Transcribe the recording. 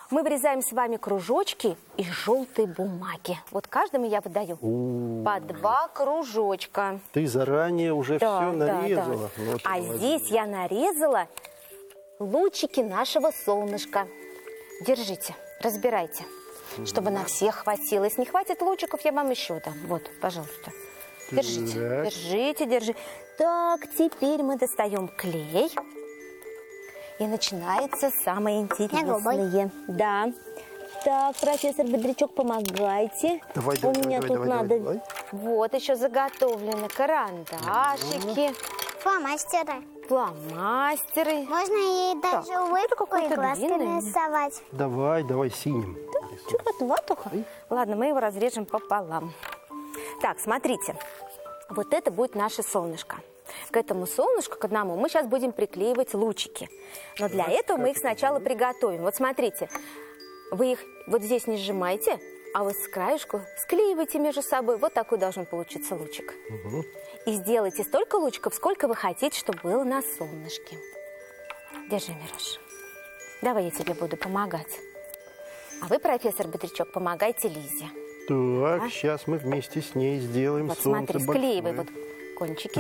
Мы вырезаем с вами кружочки из желтой бумаги. Вот каждому я выдаю по 2 кружочка. Ты заранее уже все нарезала. Да. А здесь я нарезала лучики нашего солнышка. Держите, разбирайте, чтобы на всех хватило. Если не хватит лучиков, я вам еще дам. Вот, пожалуйста. Держите, держите, держите. Так, теперь мы достаем клей. И начинается самое интересное. Да. Так, профессор Бодрячок, помогайте. Давай, У меня тут надо. Вот, еще заготовлены карандашики. Фломастеры. Фломастеры. Можно ей даже улыбку и глазки нарисовать. Давай синим. Чего-то ватуха. Ладно, мы его разрежем пополам. Так, смотрите. Вот это будет наше солнышко. К этому солнышку, к одному, мы сейчас будем приклеивать лучики. Но для этого мы их сначала приготовим. Вот смотрите, вы их вот здесь не сжимаете, а вот с краешку склеивайте между собой. Вот такой должен получиться лучик. И сделайте столько лучиков, сколько вы хотите, чтобы было на солнышке. Держи, Мирош. Давай я тебе буду помогать. А вы, профессор Бодрячок, помогайте Лизе. Так, сейчас мы вместе с ней сделаем Вот солнце смотри, большое. склеивай вот кончики